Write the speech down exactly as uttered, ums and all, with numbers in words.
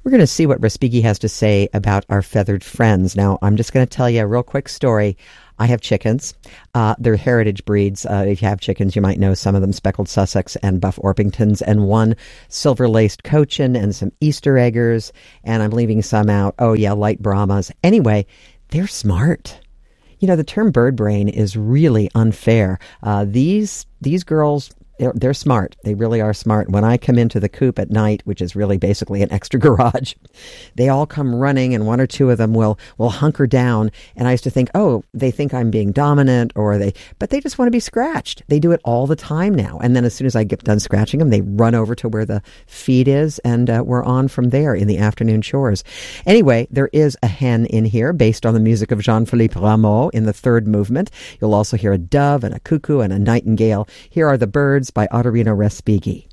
We're going to see what Respighi has to say about our feathered friends. Now, I'm just going to tell you a real quick story. I have chickens. Uh, they're heritage breeds. Uh, if you have chickens, you might know some of them, speckled Sussex and buff Orpingtons, and one silver-laced Cochin and some Easter eggers, and I'm leaving some out. Oh, yeah, light Brahmas. Anyway, they're smart. You know, the term bird brain is really unfair. Uh, these these girls... They're, they're smart. They really are smart. When I come into the coop at night, which is really basically an extra garage, they all come running, and one or two of them will will hunker down. And I used to think, oh, they think I'm being dominant, or they, but they just want to be scratched. They do it all the time now. And then as soon as I get done scratching them, they run over to where the feed is, and uh, we're on from there in the afternoon chores. Anyway, there is a hen in here based on the music of Jean-Philippe Rameau in the third movement. You'll also hear a dove and a cuckoo and a nightingale. Here are the birds by Ottorino Respighi.